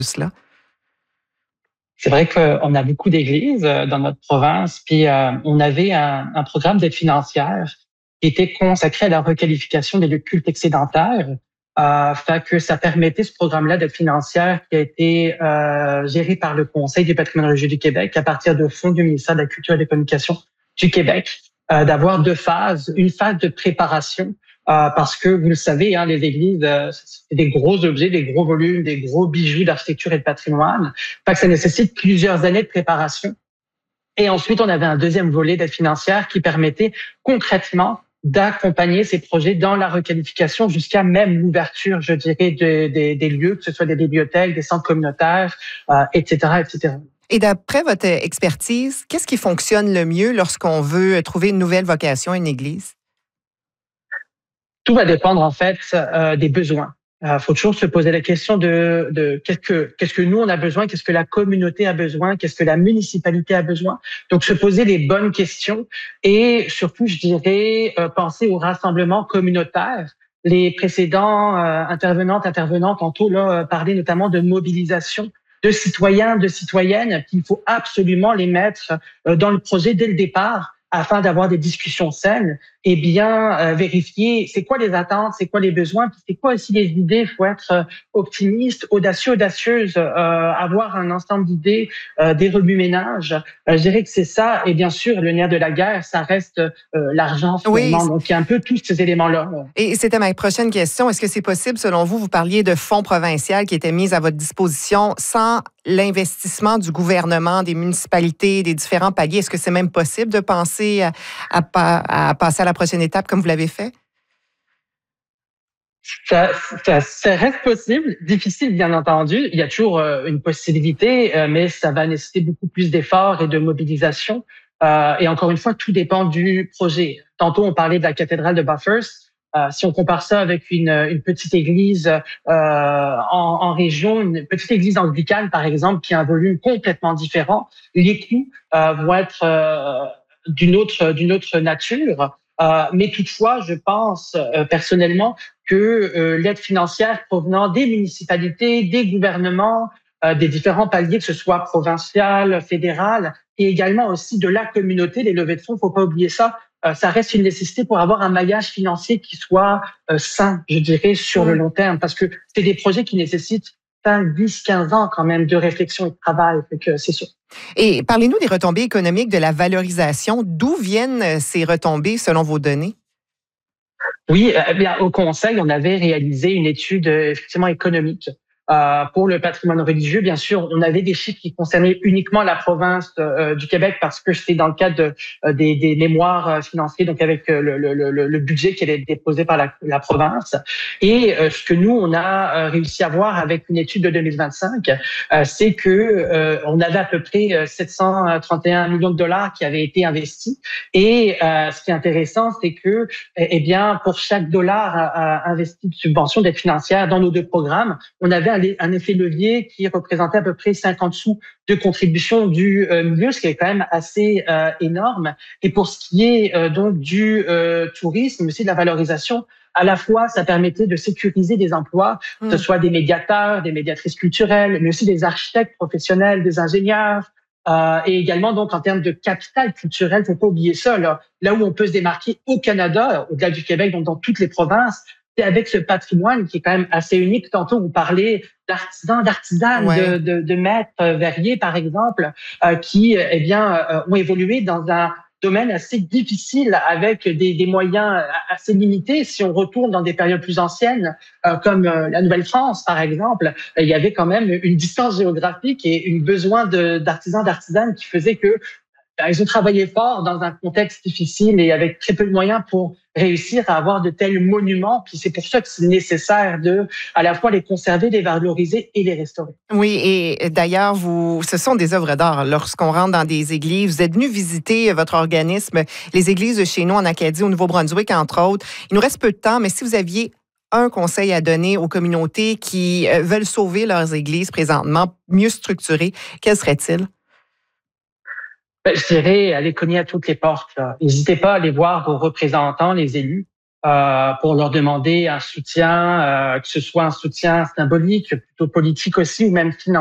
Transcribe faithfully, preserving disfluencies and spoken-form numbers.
cela? C'est vrai qu'on a beaucoup d'églises euh, dans notre province, puis euh, on avait un, un programme d'aide financière qui était consacré à la requalification des lieux de culte excédentaires. Euh, fait que ça permettait ce programme-là d'aide financière qui a été euh, géré par le Conseil du patrimoine religieux du Québec à partir de fonds du ministère de la Culture et des Communications du Québec, euh, d'avoir deux phases, une phase de préparation. Euh, parce que vous le savez, hein, les églises, euh, c'est des gros objets, des gros volumes, des gros bijoux d'architecture et de patrimoine. Fait que ça nécessite plusieurs années de préparation. Et ensuite, on avait un deuxième volet d'aide financière qui permettait concrètement d'accompagner ces projets dans la requalification jusqu'à même l'ouverture, je dirais, de, de, des lieux, que ce soit des bibliothèques, des centres communautaires, euh, et cetera, et cetera. Et d'après votre expertise, qu'est-ce qui fonctionne le mieux lorsqu'on veut trouver une nouvelle vocation à une église? Tout va dépendre, en fait, euh, des besoins. Il euh, faut toujours se poser la question de, de qu'est-ce que qu'est-ce que nous on a besoin, qu'est-ce que la communauté a besoin, qu'est-ce que la municipalité a besoin. Donc se poser les bonnes questions et surtout, je dirais, euh, penser au rassemblement communautaire. Les précédents euh, intervenantes, intervenants tantôt là euh, parlaient notamment de mobilisation de citoyens, de citoyennes qu'il faut absolument les mettre euh, dans le projet dès le départ afin d'avoir des discussions saines et bien euh, vérifier c'est quoi les attentes, c'est quoi les besoins, puis c'est quoi aussi les idées. Il faut être euh, optimiste, audacieux, audacieuse, euh, avoir un ensemble d'idées, euh, des remue-ménages. Euh, je dirais que c'est ça. Et bien sûr, le nerf de la guerre, ça reste euh, l'argent Oui. finalement. Donc, il y a un peu tous ces éléments-là. Et c'était ma prochaine question. Est-ce que c'est possible, selon vous, vous parliez de fonds provinciaux qui étaient mis à votre disposition sans l'investissement du gouvernement, des municipalités, des différents paliers? Est-ce que c'est même possible de penser à, à, à passer à la prochaine étape comme vous l'avez fait? Ça, ça, ça reste possible, difficile bien entendu. Il y a toujours euh, une possibilité, euh, mais ça va nécessiter beaucoup plus d'efforts et de mobilisation. Euh, et encore une fois, tout dépend du projet. Tantôt, on parlait de la cathédrale de Bathurst. Euh, si on compare ça avec une, une petite église euh, en, en région, une petite église anglicane par exemple, qui a un volume complètement différent, les coûts euh, vont être euh, d'une autre d'une autre nature. Euh, mais toutefois, je pense euh, personnellement que euh, l'aide financière provenant des municipalités, des gouvernements, euh, des différents paliers, que ce soit provincial, fédéral, et également aussi de la communauté, les levées de fonds, faut pas oublier ça. Euh, ça reste une nécessité pour avoir un maillage financier qui soit euh, sain, je dirais, sur le long terme, parce que c'est des projets qui nécessitent cinq, dix, quinze ans quand même de réflexion et de travail, fait que c'est sûr. Et parlez-nous des retombées économiques de la valorisation. D'où viennent ces retombées selon vos données? Oui, eh bien, au Conseil, on avait réalisé une étude effectivement économique euh, pour le patrimoine religieux. Bien sûr, on avait des chiffres qui concernaient uniquement la province euh, du Québec parce que c'était dans le cadre de, euh, des, des mémoires financiers, donc avec le, le, le, le budget qui est déposé par la, la province. Et euh, ce que nous, on a réussi à voir avec une étude de deux mille vingt-cinq, euh, c'est que euh, on avait à peu près sept cent trente et un millions de dollars qui avaient été investis. Et euh, ce qui est intéressant, c'est que, eh bien, pour chaque dollar investi de subvention d'aide financière dans nos deux programmes, on avait un, un effet levier qui représentait à peu près cinquante sous de contribution du euh, milieu, ce qui est quand même assez euh, énorme. Et pour ce qui est euh, donc du euh, tourisme, aussi de la valorisation, à la fois, ça permettait de sécuriser des emplois, mmh. que ce soit des médiateurs, des médiatrices culturelles, mais aussi des architectes professionnels, des ingénieurs, Euh, et également, donc, en termes de capital culturel, faut pas oublier ça, là, là où on peut se démarquer au Canada, au-delà du Québec, donc dans toutes les provinces, c'est avec ce patrimoine qui est quand même assez unique. Tantôt, vous parlez d'artisans, d'artisanes, ouais. de, de, de maîtres verriers, par exemple, euh, qui, eh bien, euh, ont évolué dans un domaine assez difficile avec des, des moyens assez limités. Si on retourne dans des périodes plus anciennes, euh, comme euh, la Nouvelle-France, par exemple, il y avait quand même une distance géographique et un besoin de, d'artisans, d'artisanes qui faisait que ben, ils ont travaillé fort dans un contexte difficile et avec très peu de moyens pour réussir à avoir de tels monuments. Puis c'est pour ça que c'est nécessaire de, à la fois les conserver, les valoriser et les restaurer. Oui, et d'ailleurs, vous, ce sont des œuvres d'art. Lorsqu'on rentre dans des églises, vous êtes venu visiter votre organisme, les églises de chez nous en Acadie, au Nouveau-Brunswick, entre autres. Il nous reste peu de temps, mais si vous aviez un conseil à donner aux communautés qui veulent sauver leurs églises présentement, mieux structurées, quel serait-il? Ben, je dirais, allez cogner à toutes les portes. Là. N'hésitez pas à aller voir vos représentants, les élus. euh, pour leur demander un soutien, euh, que ce soit un soutien symbolique, plutôt politique aussi, ou même financier.